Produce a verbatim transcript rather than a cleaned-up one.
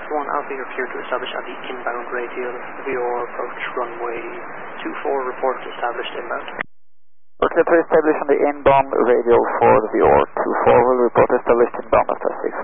one Alpha, you're cleared to establish on the inbound radial V O R approach runway two four, report established inbound. Clear to establish on the inbound radial for the V O R two four, will report established inbound after six.